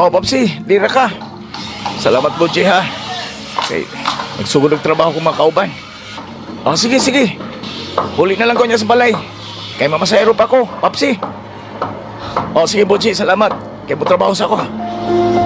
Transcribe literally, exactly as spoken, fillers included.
Oh, Popsi, lira ka. Salamat, Butchie, ha. Okay, nagsugod ng trabaho kong mga kauban. Oh, sige, sige. Huli na lang ko niya sa balay. Kay mamasayro pa ko, Popsi. Oh, sige, Butchie, salamat. Kaya mo trabaho sa ako, ha.